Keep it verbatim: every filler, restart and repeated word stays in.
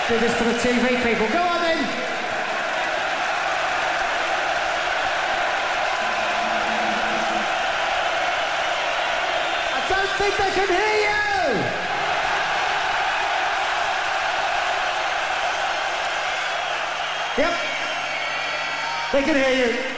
Do this for the T V people. Go on then. I don't think they can hear you. Yep. They can hear you.